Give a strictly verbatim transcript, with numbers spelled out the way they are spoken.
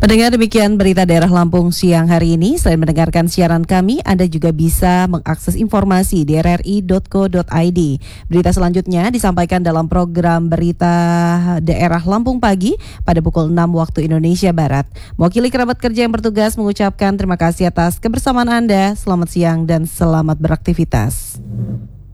Pendengar, demikian berita daerah Lampung siang hari ini. Selain mendengarkan siaran kami, Anda juga bisa mengakses informasi di r r i dot co dot i d. Berita selanjutnya disampaikan dalam program Berita Daerah Lampung Pagi pada pukul enam waktu Indonesia Barat. Mewakili kerabat kerja yang bertugas mengucapkan terima kasih atas kebersamaan Anda. Selamat siang dan selamat beraktivitas.